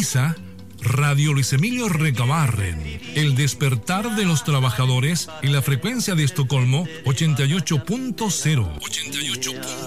Sintoniza Radio Luis Emilio Recabarren, el despertar de los trabajadores en la frecuencia de Estocolmo 88.0.